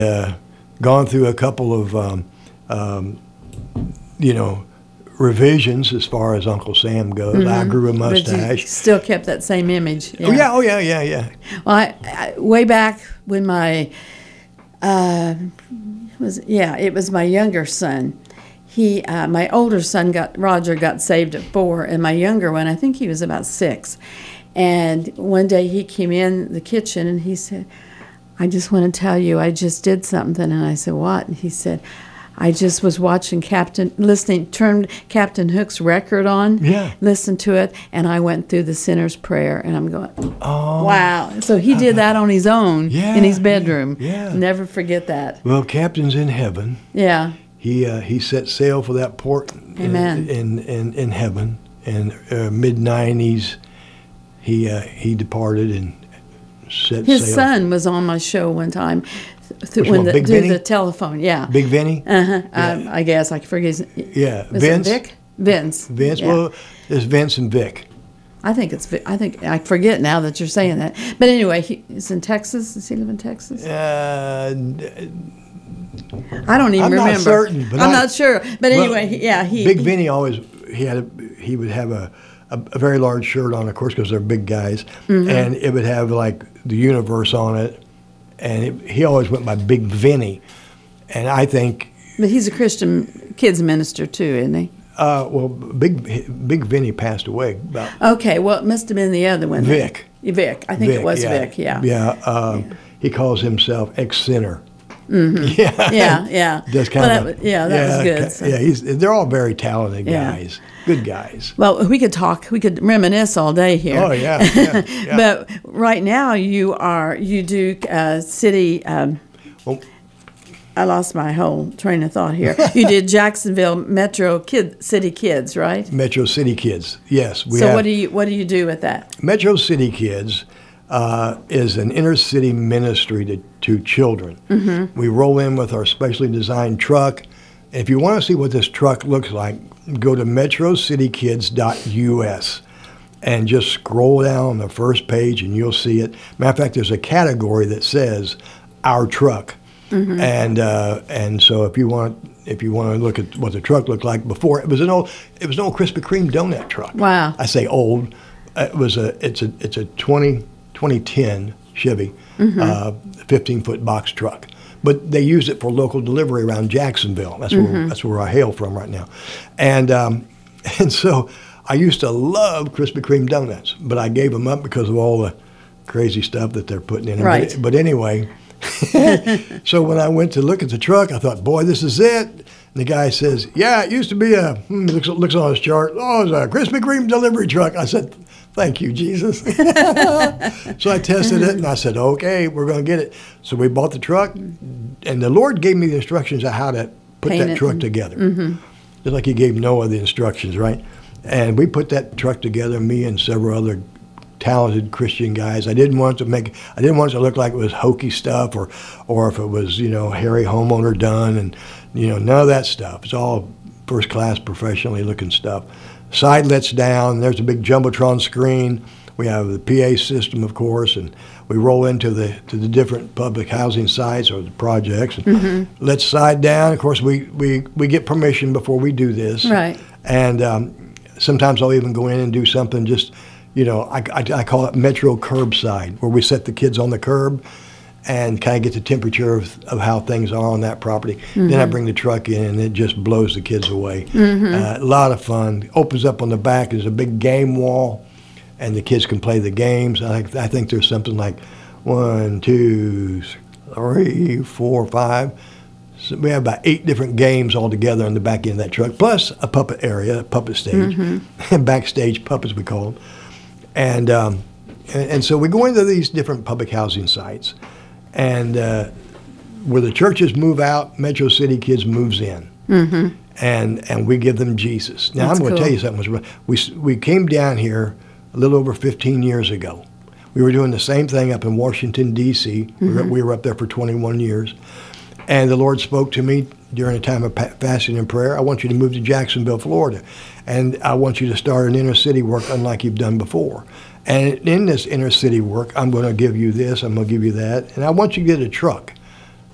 gone through a couple of, revisions as far as Uncle Sam goes. Mm-hmm. I grew a But mustache. you still kept that same image. Yeah. Oh, yeah. Well, I way back when my it was my younger son. My older son Roger got saved at 4, and my younger one, I think he was about 6. And one day he came in the kitchen and he said, "I just want to tell you, I just did something." And I said, "What?" And he said, "I just was watching turned Captain Hook's record on, listened to it, and I went through the sinner's prayer." And I'm going, "Oh, wow!" So he did that on his own in his bedroom. Yeah. Never forget that. Well, Captain's in heaven. Yeah. He set sail for that port. Amen. In heaven. In mid-90s, he departed and set sail. His son was on my show one time. Big Vinny? The telephone, yeah. Big Vinny? Uh-huh. Yeah. I guess I forget his. Yeah. Was Vince? it Vic? Vince. Vince. Yeah. Well, there's Vince and Vic. I think it's. I think I forget now that you're saying that. But anyway, he's in Texas. Does he live in Texas? I don't even remember. I'm not certain. But I'm not sure. But anyway, Big Vinny always he would have a very large shirt on, of course, because they're big guys, and it would have like the universe on it, and he always went by Big Vinny, and I think. But he's a Christian kids minister too, isn't he? Well, Big Vinny passed away. Okay, well, it must have been the other one. Vic. Vic. I think it was Vic, yeah. Yeah. He calls himself ex-sinner. Mm-hmm. Yeah. Just kind of. That was good. So. Yeah, they're all very talented guys. Good guys. Well, we could reminisce all day here. Oh, yeah. But right now you do city. I lost my whole train of thought here. You did Jacksonville Metro City Kids, right? Metro City Kids, yes. What do you do with that? Metro City Kids is an inner city ministry to children. Mm-hmm. We roll in with our specially designed truck. If you want to see what this truck looks like, go to metrocitykids.us and just scroll down on the first page and you'll see it. Matter of fact, there's a category that says "Our Truck." Mm-hmm. And so if you want to look at what the truck looked like before, it was an old Krispy Kreme donut truck. Wow. I say old. It's a 2010 Chevy, 15-foot box truck. But they use it for local delivery around Jacksonville. That's where I hail from right now, and so I used to love Krispy Kreme donuts, but I gave them up because of all the crazy stuff that they're putting in them. Right. But anyway. So when I went to look at the truck, I thought, boy, this is it. And the guy says, yeah, it used to be looks on his chart, it's a Krispy Kreme delivery truck. I said, thank you, Jesus. So I tested it, and I said, okay, we're going to get it. So we bought the truck, and the Lord gave me the instructions on how to put that truck together. Mm-hmm. Just like he gave Noah the instructions, right? And we put that truck together, me and several other talented Christian guys. I didn't want it to look like it was hokey stuff or if it was, Harry homeowner done and, none of that stuff. It's all first class professionally looking stuff. Side lets down, there's a big Jumbotron screen. We have the PA system, of course, and we roll into the different public housing sites or the projects. And let's side down. Of course, we get permission before we do this. Right. And sometimes I'll even go in and do something just, I call it Metro Curbside, where we set the kids on the curb and kind of get the temperature of how things are on that property. Mm-hmm. Then I bring the truck in, and it just blows the kids away. Mm-hmm. A lot of fun. Opens up on the back. There's a big game wall, and the kids can play the games. I think there's something like 1, 2, 3, 4, 5. So we have about 8 different games all together on the back end of that truck, plus a puppet area, a puppet stage, backstage puppets we call them. And so we go into these different public housing sites, and where the churches move out, Metro City Kids moves in, and we give them Jesus. Now, I'm going to tell you something. We came down here a little over 15 years ago. We were doing the same thing up in Washington, D.C. We were up there for 21 years, and the Lord spoke to me during a time of fasting and prayer. I want you to move to Jacksonville, Florida, and I want you to start an inner city work unlike you've done before. And in this inner city work, I'm going to give you this, I'm going to give you that, and I want you to get a truck.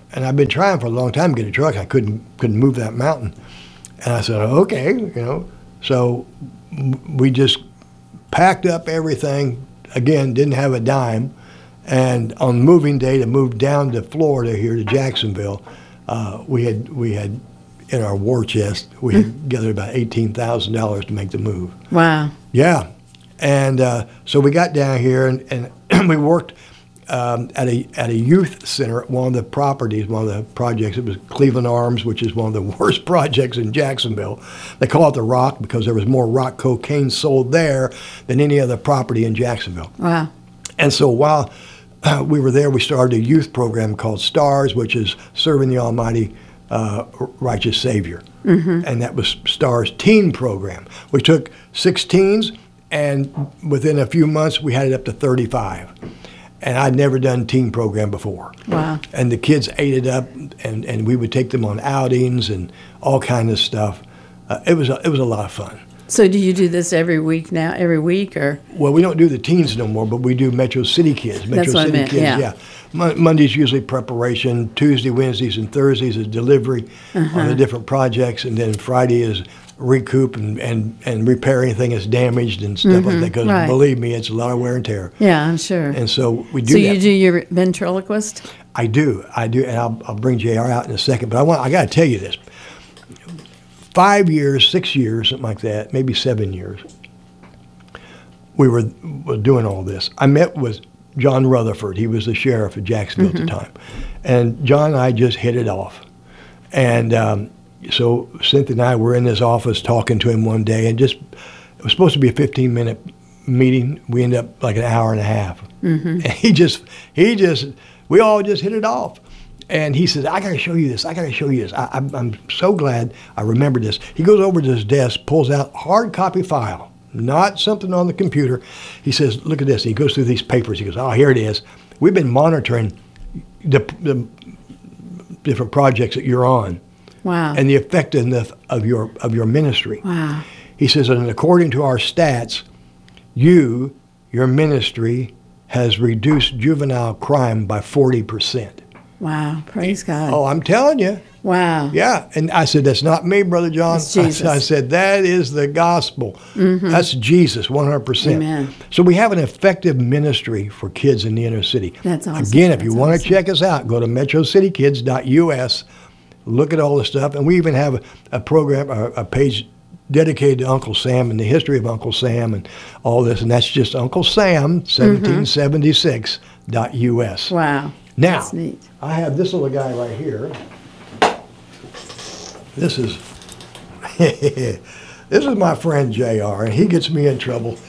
And I've been trying for a long time to get a truck. I couldn't move that mountain. And I said, okay, So we just packed up everything. Again, didn't have a dime. And on moving day to move down to Florida here to Jacksonville, we had in our war chest, we had gathered about $18,000 to make the move. Wow. Yeah. And so we got down here and we worked at a youth center at one of the properties, one of the projects. It was Cleveland Arms, which is one of the worst projects in Jacksonville. They call it the Rock because there was more rock cocaine sold there than any other property in Jacksonville. Wow. And so while we were there, we started a youth program called STARS, which is Serving the Almighty Righteous Savior. And that was STARS teen program. We took 6 teens, and within a few months, we had it up to 35. And I'd never done teen program before. Wow. And the kids ate it up, and we would take them on outings and all kind of stuff. It was a lot of fun. So do you do this every week now, or? Well, we don't do the teens no more, but we do Metro City Kids. That's what I meant, yeah. Monday's usually preparation. Tuesday, Wednesdays, and Thursdays is delivery on the different projects. And then Friday is recoup and repair anything that's damaged and stuff like that. Because believe me, it's a lot of wear and tear. Yeah, I'm sure. And so we do So that. you do your ventriloquist? I do. And I'll bring JR out in a second. But I got to tell you this. 5 years, 6 years, something like that, maybe 7 years, we were doing all this. I met with John Rutherford. He was the sheriff of Jacksonville at the time. And John and I just hit it off. And so Cynthia and I were in his office talking to him one day, and it was supposed to be a 15-minute meeting. We ended up like an hour and a half. And we all just hit it off. And he says, I got to show you this. I got to show you this. I'm so glad I remembered this. He goes over to his desk, pulls out hard copy file, not something on the computer. He says, look at this. And he goes through these papers. He goes, oh, here it is. We've been monitoring the different projects that you're on. Wow. And the effectiveness of your ministry. Wow. He says, and according to our stats, your ministry has reduced juvenile crime by 40%. Wow, praise God. Oh, I'm telling you. Wow. Yeah. And I said, that's not me, Brother John. It's Jesus. I said, that is the gospel. That's Jesus, 100%. Amen. So we have an effective ministry for kids in the inner city. That's awesome. Again, if you want to check us out, go to metrocitykids.us, look at all the stuff. And we even have a program, a page dedicated to Uncle Sam and the history of Uncle Sam and all this. And that's just Uncle Sam, 1776.us. Wow. Now, that's neat. I have this little guy right here. This is my friend JR, and he gets me in trouble.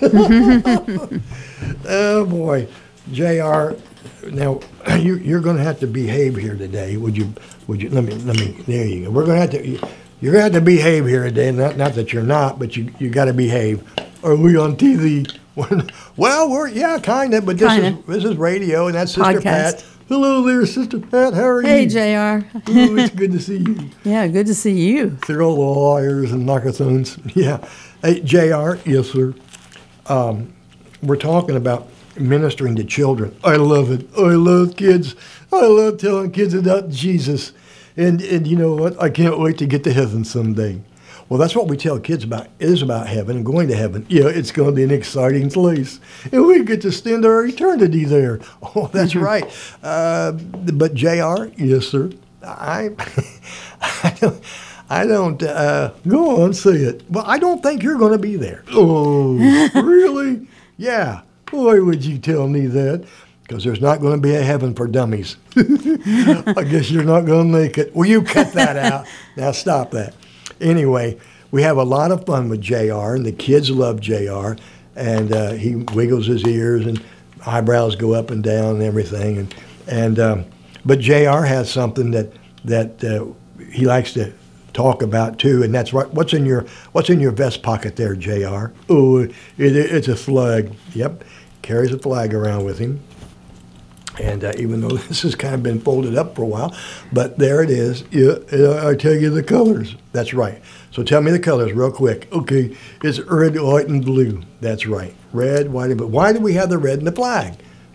Oh boy, JR. Now you're going to have to behave here today. Would you? Let me. There you go. You're going to have to behave here today. Not that you're not, but you got to behave. Are we on TV? Well, we're kind of, but this is radio, and that's Sister Podcast. Pat. Hello there, Sister Pat. How are you? Hey, JR. Oh, it's good to see you. Yeah, good to see you. They're all the lawyers and microphones. Yeah. Hey, JR, yes, sir. We're talking about ministering to children. I love it. I love kids. I love telling kids about Jesus. And you know what? I can't wait to get to heaven someday. Well, that's what we tell kids about. It is about heaven and going to heaven. Yeah, it's going to be an exciting place. And we get to spend our eternity there. Oh, that's right. But JR, yes, sir. I don't go on, say it. Well, I don't think you're going to be there. Oh, really? Yeah. Why would you tell me that? Because there's not going to be a heaven for dummies. I guess you're not going to make it. Well, you cut that out. Now stop that. Anyway, we have a lot of fun with JR, and the kids love JR, and he wiggles his ears, and eyebrows go up and down and everything. But JR has something that he likes to talk about too, and that's right. What's in your vest pocket there, JR? Oh, it's a flag. Yep, carries a flag around with him. And even though this has kind of been folded up for a while, but there it is. Yeah, I tell you the colors. That's right. So tell me the colors real quick. Okay, it's red, white, and blue. That's right. Red, white, and blue. Why do we have the red in the flag?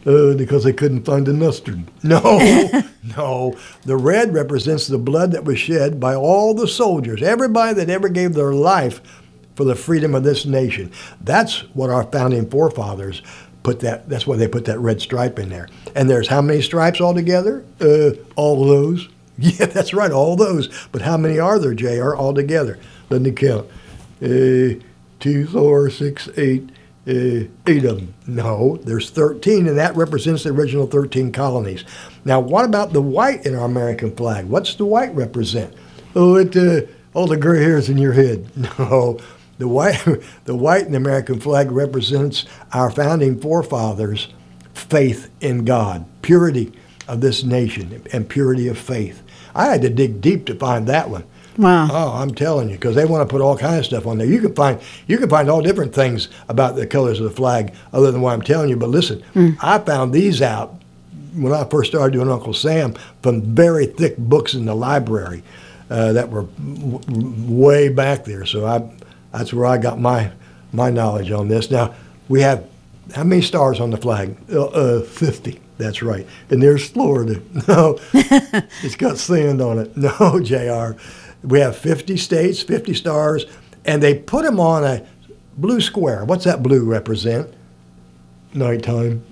Because they couldn't find the mustard. No, no. The red represents the blood that was shed by all the soldiers, everybody that ever gave their life for the freedom of this nation. That's what our founding forefathers put that's why they put that red stripe in there. And there's how many stripes altogether? All those. Yeah, that's right, all those. But how many are there, JR, altogether? Let me count. 2, 4, 6, 8. 8 of them. No, there's 13, and that represents the original 13 colonies. Now, what about the white in our American flag? What's the white represent? Oh, all the gray hairs in your head. No, the white in the American flag represents our founding forefathers' faith in God, purity of this nation, and purity of faith. I had to dig deep to find that one. Wow. Oh, I'm telling you, because they want to put all kinds of stuff on there. You can find all different things about the colors of the flag other than what I'm telling you. But listen, I found these out when I first started doing Uncle Sam from very thick books in the library that were way back there. So that's where I got my knowledge on this. Now, we have how many stars on the flag? 50. That's right. And there's Florida. No, it's got sand on it. No, JR. We have 50 states, 50 stars, and they put them on a blue square. What's that blue represent? Nighttime.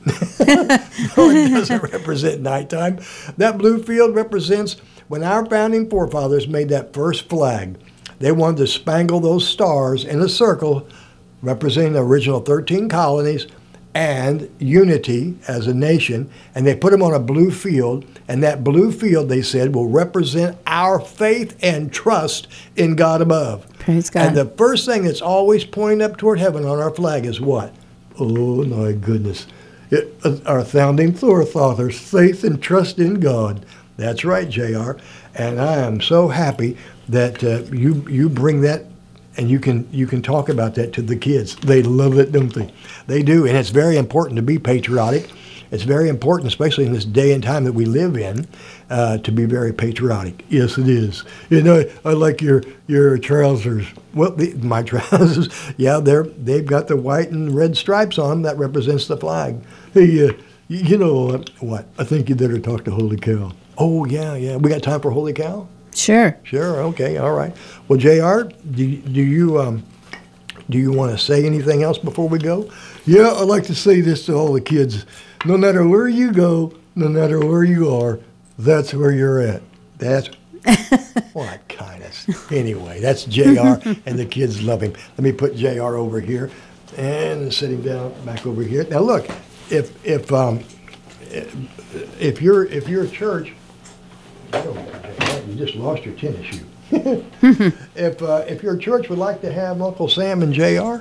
No, it doesn't represent nighttime. That blue field represents when our founding forefathers made that first flag. They wanted to spangle those stars in a circle representing the original 13 colonies and unity as a nation, and they put them on a blue field, and that blue field, they said, will represent our faith and trust in God above. Praise God. And the first thing that's always pointing up toward heaven on our flag is what? Oh, my goodness. Our founding forefathers' faith and trust in God. That's right, JR. And I am so happy that you bring that, and you can talk about that to the kids. They love it, don't they? They do, and it's very important to be patriotic. It's very important, especially in this day and time that we live in, to be very patriotic. Yes, it is. You know, I like your trousers. Well, my trousers, yeah, they've got the white and red stripes on them. That represents the flag. Hey, you know what? I think you better talk to Holy Cow. Oh, yeah. We got time for Holy Cow? Sure. Okay, all right. Well, JR, do you want to say anything else before we go? Yeah, I'd like to say this to all the kids. No matter where you go, no matter where you are, that's where you're at. That's what kind of... Anyway, that's JR, and the kids love him. Let me put JR over here and sit him down back over here. Now, look, if you're a church... You just lost your tennis shoe. If your church would like to have Uncle Sam and JR,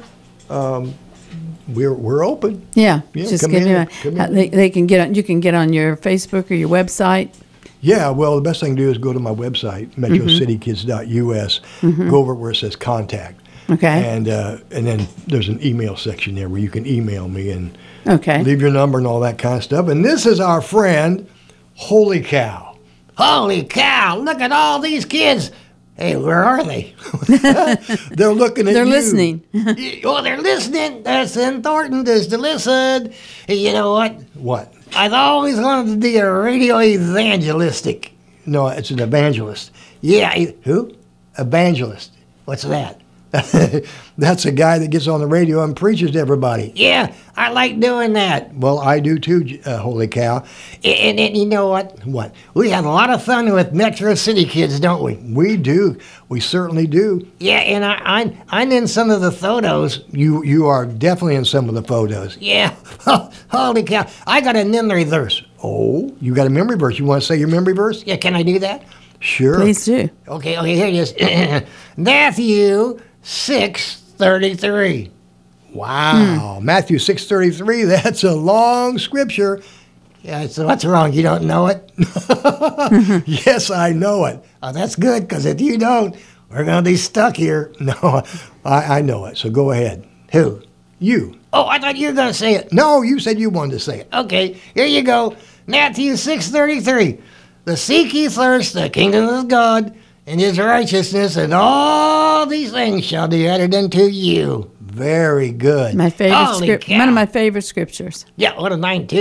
we're open. Yeah, just give me they can get on. You can get on your Facebook or your website. Yeah, well, the best thing to do is go to my website, metrocitykids.us. Go over where it says contact. Okay. And then there's an email section there where you can email me and okay. leave your number and all that kind of stuff. And this is our friend, Holy Cow. Holy cow, look at all these kids. Hey, where are they? They're looking at you. They're listening. Oh, they're listening. That's important is to listen. Hey, you know what? What? I've always wanted to be a radio evangelistic. No, it's an evangelist. Yeah, who? Evangelist. What's that? That's a guy that gets on the radio and preaches to everybody. Yeah, I like doing that. Well, I do too, Holy Cow. And you know what? What? We have a lot of fun with Metro City Kids, don't we? We do. We certainly do. Yeah, and I'm in some of the photos. You are definitely in some of the photos. Yeah. Holy cow. I got a memory verse. Oh, you got a memory verse. You want to say your memory verse? Yeah, can I do that? Sure. Please do. Okay, here it is. Matthew 6:33. Wow. Matthew 6:33, that's a long scripture. Yeah, so what's wrong? You don't know it? Yes, I know it. Oh, that's good, because if you don't, we're going to be stuck here. No, I know it, so go ahead. Who? You. Oh, I thought you were going to say it. No, you said you wanted to say it. Okay, here you go. Matthew 6:33. The seek ye first the kingdom of God and his righteousness, and all these things shall be added unto you. Very good. My favorite one of my favorite scriptures. Yeah, one of mine too.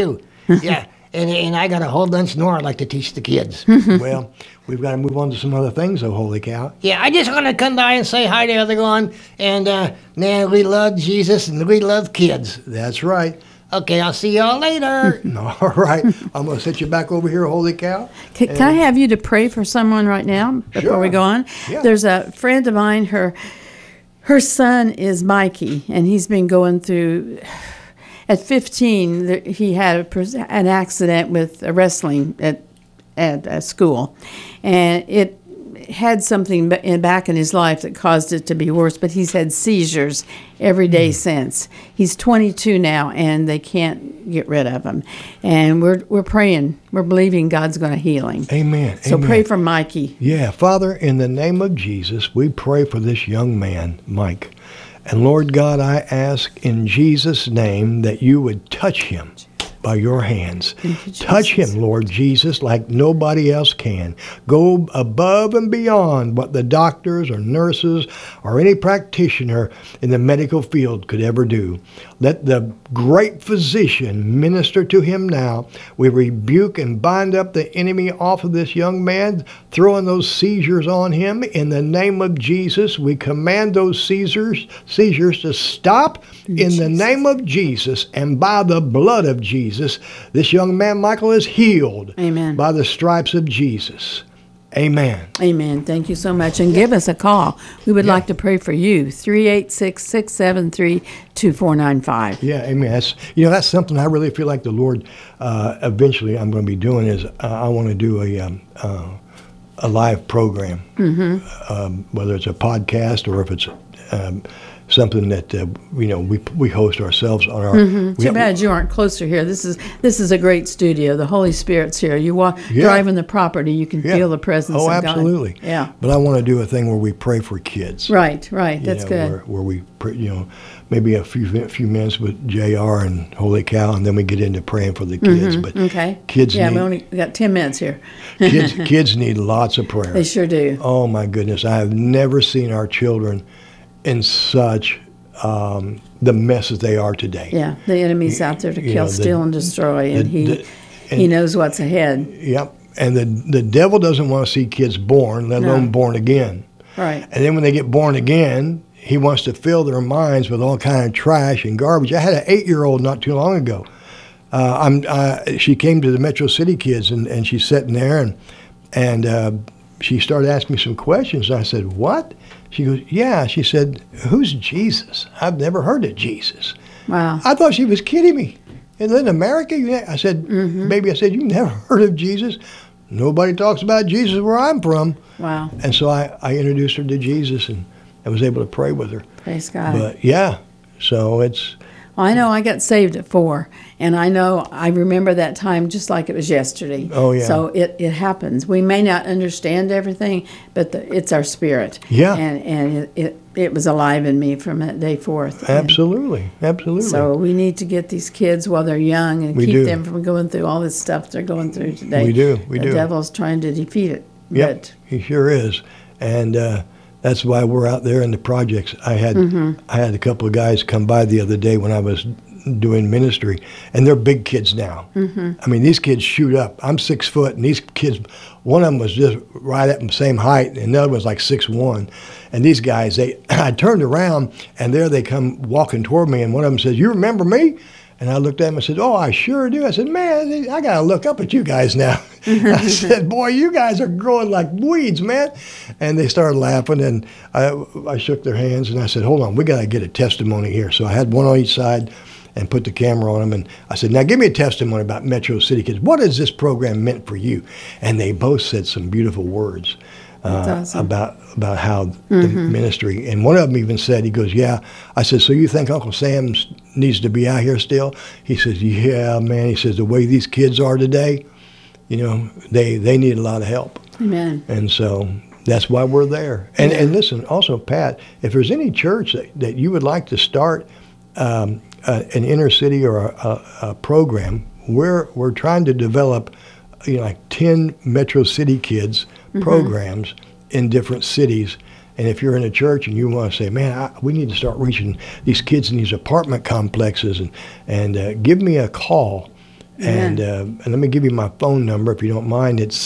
Yeah, and I got a whole bunch more I'd like to teach the kids. Well, we've got to move on to some other things, though, holy cow. Yeah, I just want to come by and say hi to everyone. And, man, we love Jesus and we love kids. That's right. Okay, I'll see y'all later. All right. I'm going to set you back over here, holy cow. Can I have you to pray for someone right now before we Sure. go on? Yeah. There's a friend of mine, her son is Mikey, and he's been going through. At 15, he had an accident with wrestling at school, and it had something back in his life that caused it to be worse. But he's had seizures every day since. He's 22 now, and they can't get rid of him. And we're praying, we're believing God's going to heal him. Amen. So Amen. pray for Mikey. Yeah, Father, in the name of Jesus, we pray for this young man, Mike. And Lord God, I ask in Jesus' name that you would touch him by your hands. Thank you, Touch Jesus. him, Lord Jesus, like nobody else can. Go above and beyond what the doctors or nurses or any practitioner in the medical field could ever do. Let the great physician minister to him now. We rebuke and bind up the enemy off of this young man, throwing those seizures on him. In the name of Jesus, we command those seizures to stop in the name of Jesus, and by the blood of Jesus. This young man, Michael, is healed. Amen. By the stripes of Jesus. Amen. Amen. Thank you so much. And give us a call. We would like to pray for you. 386-673-2495. Yeah, amen. That's something I really feel like the Lord eventually I'm going to be doing is I want to do a live program, whether it's a podcast or if it's something that we host ourselves on our. Too bad you aren't closer here. This is a great studio. The Holy Spirit's here. You walk driving the property, you can feel the presence of God. Oh, absolutely. Yeah. But I want to do a thing where we pray for kids. Right. That's good. Where we pray, maybe a few minutes with JR and Holy Cow, and then we get into praying for the kids. But Okay. kids Yeah, need, we only got 10 minutes here. kids need lots of prayer. They sure do. Oh my goodness, I have never seen our children in such the mess that they are today. Yeah, the enemy's out there to kill, steal, and destroy, and he knows what's ahead. Yep. And the devil doesn't want to see kids born, let alone born again. Right. And then when they get born again, he wants to fill their minds with all kind of trash and garbage. I had an 8-year-old not too long ago. She came to the Metro City Kids, and she's sitting there, and she started asking me some questions. I said, "What?" She goes, "Yeah." She said, "Who's Jesus? I've never heard of Jesus." Wow. I thought she was kidding me. And in America, I said, "Baby," I said, "you've never heard of Jesus? Nobody talks about Jesus where I'm from." Wow. And so I introduced her to Jesus and was able to pray with her. Praise God. But yeah, so it's. Well, I know I got saved at 4, and I remember that time just like it was yesterday. Oh, yeah. So it happens. We may not understand everything, but it's our spirit. Yeah. And it was alive in me from that day forth. And Absolutely. so we need to get these kids while they're young and We keep do. them from going through all this stuff they're going through today. We do. The devil's trying to defeat it. Yep, he sure is. And that's why we're out there in the projects. I had a couple of guys come by the other day when I was doing ministry, and they're big kids now. I mean, these kids shoot up. I'm 6 foot, and these kids, one of them was just right at the same height, and the other was like 6'1". And these guys, I turned around, and there they come walking toward me, and one of them says, "You remember me?" And I looked at him and said, "Oh, I sure do." I said, "Man, I got to look up at you guys now." I said, "Boy, you guys are growing like weeds, man." And they started laughing, and I shook their hands, and I said, "Hold on, we got to get a testimony here." So I had one on each side and put the camera on them, and I said, "Now give me a testimony about Metro City Kids. What has this program meant for you?" And they both said some beautiful words. That's awesome. About how the ministry, and one of them even said, he goes, "Yeah." I said, "So you think Uncle Sam needs to be out here still?" He says, "Yeah, man." He says, "The way these kids are today, they need a lot of help." Amen. And so that's why we're there. And listen, also, Pat, if there's any church that you would like to start an inner city or a program, we're trying to develop like 10 Metro City Kids programs in different cities. And if you're in a church and you want to say, "Man, we need to start reaching these kids in these apartment complexes," and give me a call And let me give you my phone number if you don't mind. It's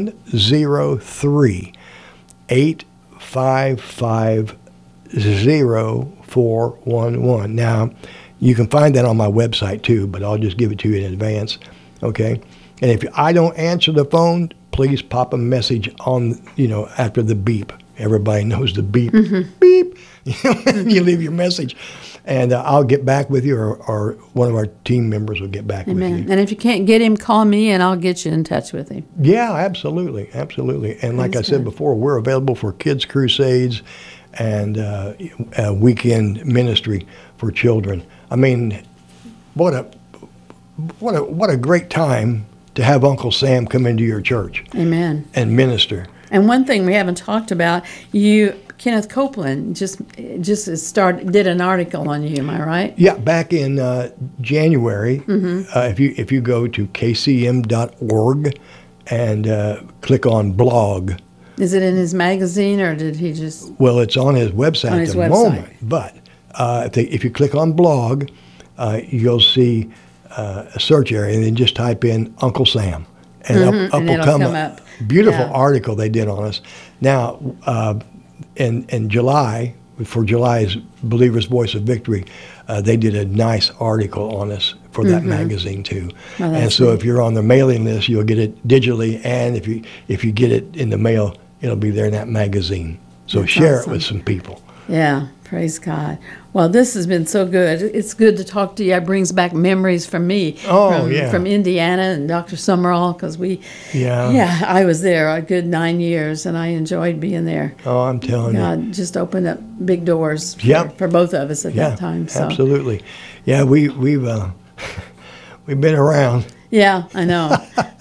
703-855-0411. Now, you can find that on my website too, but I'll just give it to you in advance, okay? And if I don't answer the phone, please pop a message on, after the beep. Everybody knows the beep. Beep. You leave your message. And I'll get back with you, or one of our team members will get back with you. And if you can't get him, call me, and I'll get you in touch with him. Yeah, absolutely. And like I said before, we're available for kids' crusades and weekend ministry for children. I mean, what a great time to have Uncle Sam come into your church. Amen. And minister. And one thing we haven't talked about, Kenneth Copeland just did an article on you. Am I right? Yeah, back in January. If you go to kcm.org and click on blog. Is it in his magazine, or did he just? Well, it's on his website at the moment. But if you click on blog, you'll see a search area, and then just type in Uncle Sam, and up will come up. Beautiful article they did on us. Now, in July, for July's Believer's Voice of Victory, they did a nice article on us for that magazine too. Oh, and so if you're on the mailing list, you'll get it digitally, and if you get it in the mail, it'll be there in that magazine. So that's share awesome. It with some people. Yeah, praise God. Well, this has been so good. It's good to talk to you. It brings back memories from me. From Indiana and Dr. Summerall, because I was there a good 9 years, and I enjoyed being there. Oh, I'm telling you. God just opened up big doors for both of us at that time. So. Absolutely. Yeah, we've been around. Yeah, I know.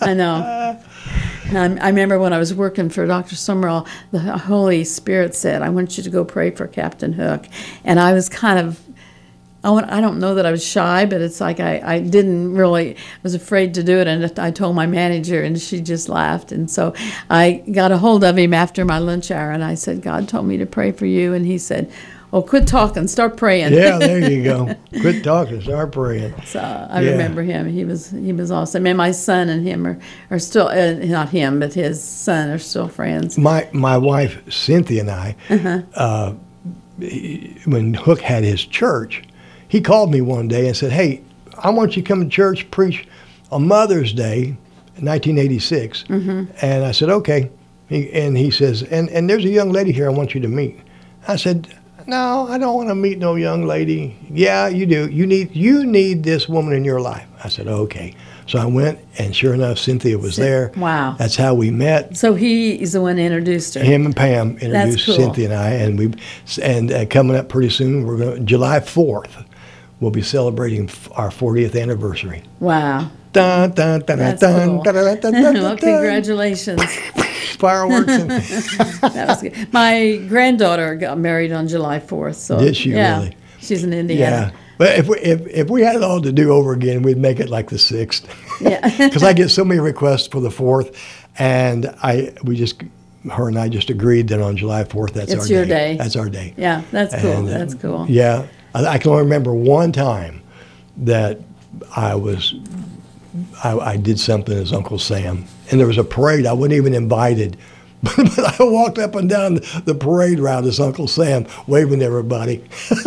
I remember when I was working for Dr. Summerall, the Holy Spirit said, I want you to go pray for Captain Hook. And I was kind of, I don't know that I was shy, but it's like I didn't really, I was afraid to do it. And I told my manager, and she just laughed. And so I got a hold of him after my lunch hour, and I said, God told me to pray for you. And he said, well, quit talking, start praying. Yeah, there you go. Quit talking, start praying. So I remember him. He was awesome. And my son and him are still, not him, but his son are still friends. My wife, Cynthia, and I, when Hook had his church, he called me one day and said, hey, I want you to come to church, preach on Mother's Day in 1986. And I said, okay. And he says, and there's a young lady here I want you to meet. I said, no, I don't want to meet no young lady. Yeah, you do. You need this woman in your life. I said, okay. So I went, and sure enough, Cynthia was there. Wow. That's how we met. So he is the one that introduced her. Him and Pam introduced Cynthia and I, and coming up pretty soon, July 4th, we'll be celebrating our 40th anniversary. Wow. Dun, dun, dun, That's dun, cool. Dun, dun, dun, dun, Well, congratulations. Fireworks. That was good. My granddaughter got married on July 4th. So did she really? She's in Indiana. Yeah. But if we had it all to do over again, we'd make it like the 6th. Yeah. Because I get so many requests for the 4th, and her and I just agreed that on July 4th, that's our day. It's your day. That's our day. Yeah, that's cool. And, that's cool. Yeah. I can only remember one time that I did something as Uncle Sam, and there was a parade. I wasn't even invited, but I walked up and down the parade route as Uncle Sam, waving to everybody.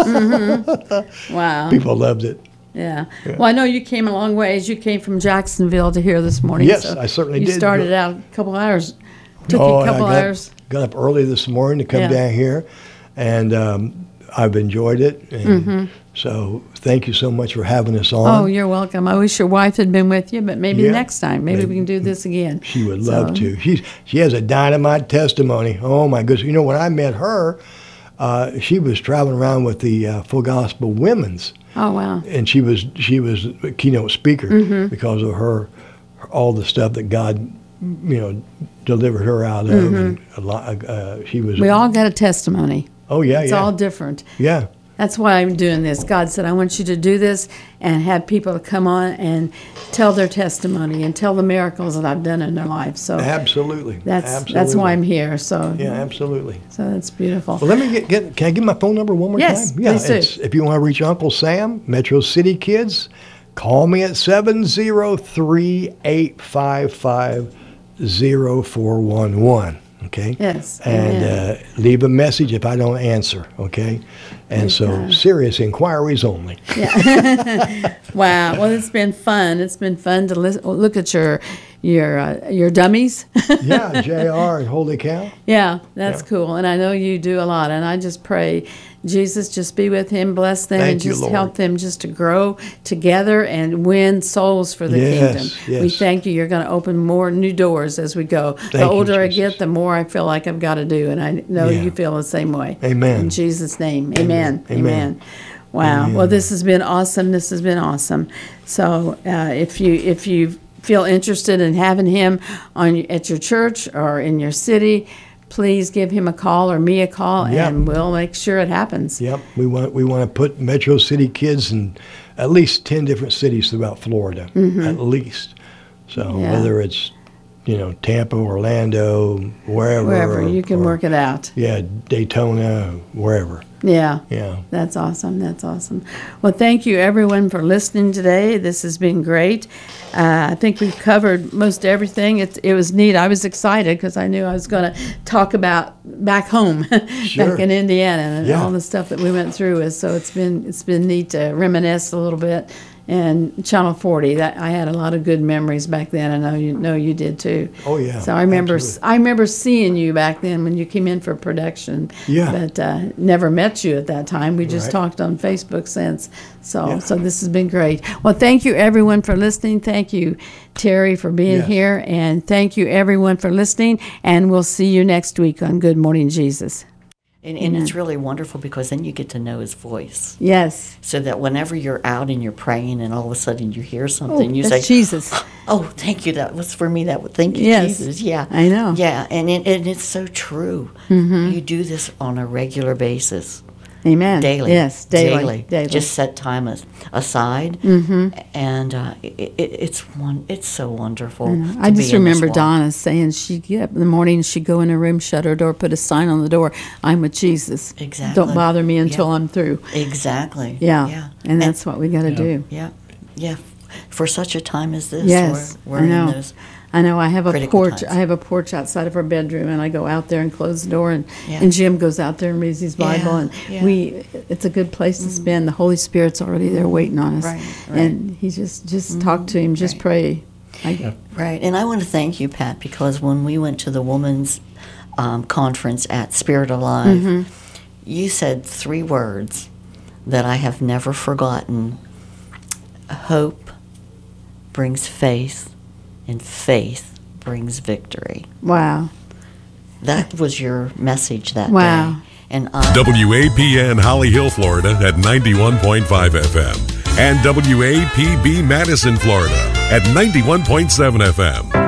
Wow. People loved it. Yeah. Well, I know you came a long ways. You came from Jacksonville to here this morning. Yes, so I certainly did. You started out a couple hours. Took you a couple hours. Got up early this morning to come down here, and I've enjoyed it. And so thank you so much for having us on. Oh, you're welcome. I wish your wife had been with you, but maybe next time. Maybe we can do this again. She would love to. She has a dynamite testimony. Oh, my goodness. You know, when I met her, she was traveling around with the Full Gospel Women's. Oh, wow. And she was a keynote speaker because of all the stuff that God, delivered her out of. And she was. We all got a testimony. Oh, yeah, It's all different. Yeah. That's why I'm doing this. God said, I want you to do this and have people to come on and tell their testimony and tell the miracles that I've done in their life. So absolutely. That's why I'm here. So yeah, absolutely. So that's beautiful. Well, let me can I give my phone number one more time? Yes, please do. If you want to reach Uncle Sam, Metro City Kids, call me at 703-855-0411. Okay? Yes. And leave a message if I don't answer, okay? And so serious inquiries only. Wow. Well, it's been fun. It's been fun to look at your dummies. Yeah, JR and Holy Cow. Yeah, that's cool. And I know you do a lot. And I just pray, Jesus, just be with him, bless them, Thank and you, just Lord. help them just to grow together and win souls for the kingdom. Yes. We thank you. You're going to open more new doors as we go. The you, older I Jesus. get, the more I feel like I've got to do. And I know Yeah. you feel the same way. Amen. In Jesus' name, amen. Amen. Wow. Amen. Well, this has been awesome. This has been awesome. So if you feel interested in having him at your church or in your city, please give him a call or me a call, Yep. and we'll make sure it happens. Yep, we want to put Metro City kids in at least 10 different cities throughout Florida, at least. So Yeah. whether it's, Tampa, Orlando, Wherever you can work it out. Yeah, Daytona, wherever. Yeah. Yeah. That's awesome. That's awesome. Well, thank you everyone for listening today. This has been great. I think we've covered most everything. It was neat. I was excited because I knew I was going to talk about back home, Sure. back in Indiana, and Yeah. all the stuff that we went through. So it's been neat to reminisce a little bit. And Channel 40, that I had a lot of good memories back then. I know you did too. Oh, yeah, So I remember absolutely. seeing you back then when you came in for production. Yeah. But never met you at that time. We just Right. talked on Facebook since. So Yeah. so this has been great. Well, thank you everyone for listening. Thank you, Terry, for being Yes. here, and thank you everyone for listening. And we'll see you next week on Good Morning Jesus. And it's really wonderful because then you get to know his voice. Yes. So that whenever you're out and you're praying and all of a sudden you hear something, you that's say, Jesus. "Oh, thank you. That was for me. Thank you, Yes. Jesus." Yeah, I know. Yeah, and it's so true. You do this on a regular basis, Amen. daily. Yes, daily. Just set time aside, and it's so wonderful. I to just be in this remember walk. Donna saying she'd get up in the morning, she'd go in her room, shut her door, put a sign on the door, "I'm with Jesus. Exactly. Don't bother me until Yeah. I'm through." Exactly. Yeah. Yeah. And that's what we got to do. Yeah, yeah. For such a time as this, Yes, we're I know. in those. I know. I have a critical porch. times. I have a porch outside of our bedroom, and I go out there and close the door, and, Yeah. and Jim goes out there and reads his Bible, Yeah, and yeah. it's a good place to spend. The Holy Spirit's already there waiting on us, Right, and he just talk to him, just right. pray. Right, and I want to thank you, Pat, because when we went to the women's conference at Spirit Alive, you said 3 words that I have never forgotten. Hope brings faith, and faith brings victory. Wow. That was your message that Wow. day. And I WAPN Holly Hill, Florida at 91.5 FM and WAPB Madison, Florida at 91.7 FM.